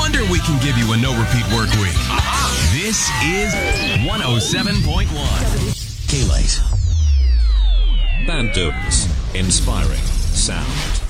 wonder we can give you a no-repeat work week. This is 107.1. K-Lite. Band Dunes. Inspiring sound.